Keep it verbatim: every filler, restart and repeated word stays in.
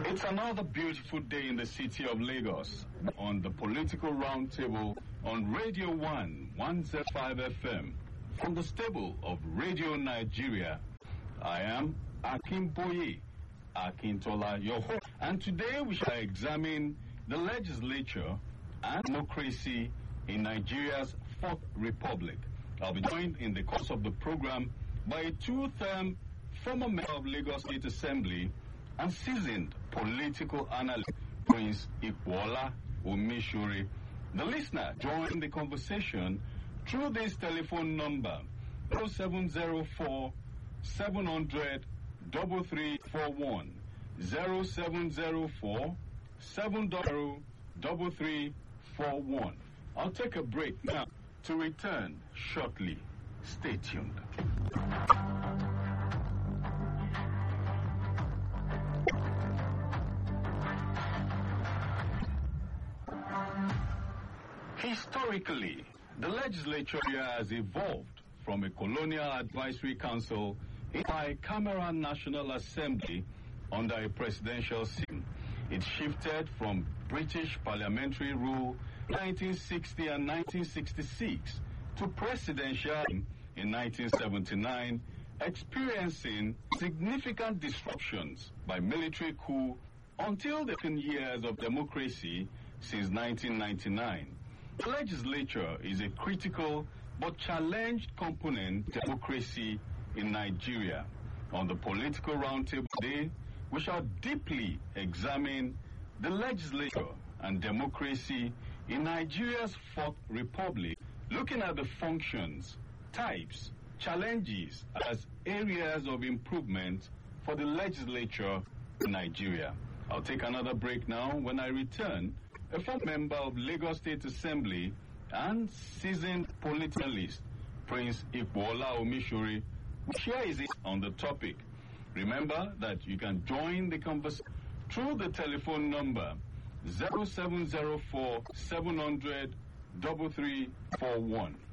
It's another beautiful day in the city of Lagos on the Political Roundtable on Radio one, one oh five F M. From the stable of Radio Nigeria, I am Akinboye Akintola, your host. And today we shall examine the legislature and democracy in Nigeria's Fourth Republic. I'll be joined in the course of the program by a two-term former member of Lagos State Assembly and seasoned political analyst, Prince Ikuola Omishore. The listener join the conversation through this telephone number, zero seven zero four, seven hundred, three three four one, zero seven zero four, seven hundred, three three four one. I'll take a break now to return shortly. Stay tuned. Historically, the legislature has evolved from a colonial advisory council into a bicameral National Assembly under a presidential system. It shifted from British parliamentary rule in nineteen sixty and nineteen sixty-six to presidential in nineteen seventy-nine, experiencing significant disruptions by military coup until the ten years of democracy since nineteen ninety-nine. The legislature is a critical but challenged component of democracy in Nigeria. On the Political Roundtable today, we shall deeply examine the legislature and democracy in Nigeria's Fourth Republic, looking at the functions, types, challenges as areas of improvement for the legislature in Nigeria. I'll take another break now. When I return, a former member of Lagos State Assembly and seasoned politicalist, Prince Ikuola Omishore, will share his insights on the topic. Remember that you can join the conversation through the telephone number zero seven zero four, seven hundred, three three four one,